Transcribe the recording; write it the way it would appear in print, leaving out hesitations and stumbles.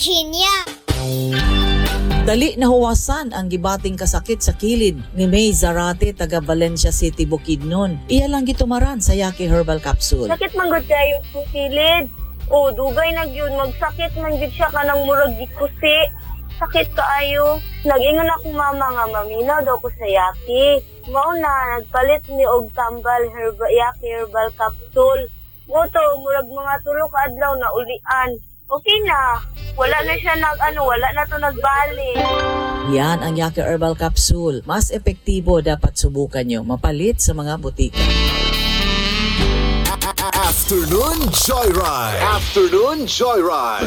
Virginia. Dali nahuwasan ang gibating kasakit sa kilid ni May Zarate taga Valencia City, Bukidnon. Iya lang gitumaran sa Yaki Herbal Capsule. Sakit man gud kayo sa kilid. O, dugay na gyud magsakit man gyud siya kanang murag gikusi. Sakit kaayo. Nag-ingon ako mama nga maminaw daw ko sa Yaki. Mao na nagpalit ni og tambal Yaki Herbal Capsule. Moto murag mga 3 ka adlaw na ulian. Okay na. Wala na siya wala na to nagbalik. Yan ang Yaki Herbal Capsule. Mas epektibo, dapat subukan nyo. Mapalit sa mga butika. Afternoon Joyride. Afternoon Joyride.